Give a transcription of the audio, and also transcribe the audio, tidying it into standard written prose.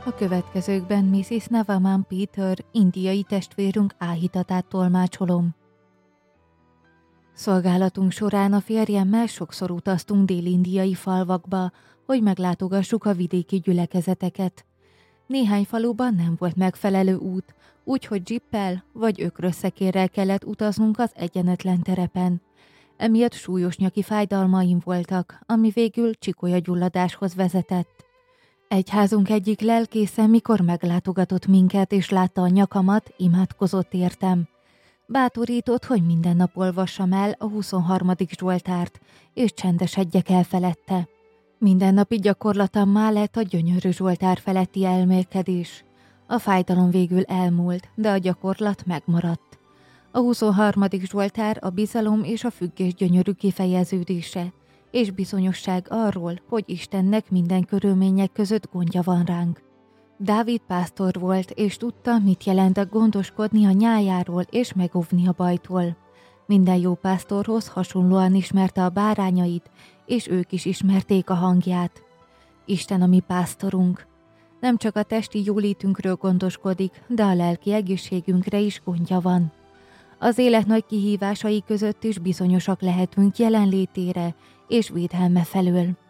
A következőkben Mrs. Navaman Peter indiai testvérünk áhítatát tolmácsolom. Szolgálatunk során a férjemmel sokszor utaztunk dél-indiai falvakba, hogy meglátogassuk a vidéki gyülekezeteket. Néhány faluban nem volt megfelelő út, úgyhogy dzsippel vagy ökrösszekérrel kellett utaznunk az egyenetlen terepen. Emiatt súlyos nyaki fájdalmaim voltak, ami végül csikolyagyulladáshoz vezetett. Egyházunk egyik lelkésze, mikor meglátogatott minket és látta a nyakamat, imádkozott értem. Bátorított, hogy minden nap olvassam el a 23. Zsoltárt, és csendesedjek el felette. Mindennapi gyakorlatammá lett a gyönyörű Zsoltár feletti elmélkedés. A fájdalom végül elmúlt, de a gyakorlat megmaradt. A 23. Zsoltár a bizalom és a függés gyönyörű kifejeződése, és bizonyosság arról, hogy Istennek minden körülmények között gondja van ránk. Dávid pásztor volt, és tudta, mit jelent gondoskodni a nyájáról és megóvni a bajtól. Minden jó pásztorhoz hasonlóan ismerte a bárányait, és ők is ismerték a hangját. Isten a mi pásztorunk. Nem csak a testi jólétünkről gondoskodik, de a lelki egészségünkre is gondja van. Az élet nagy kihívásai között is bizonyosak lehetünk jelenlétére és védelme felől.